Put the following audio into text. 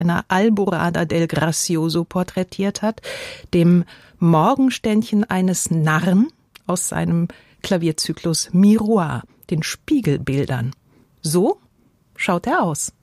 einer Alborada del Gracioso porträtiert hat, dem Morgenständchen eines Narren aus seinem Klavierzyklus Miroir, den Spiegelbildern. So schaut er aus.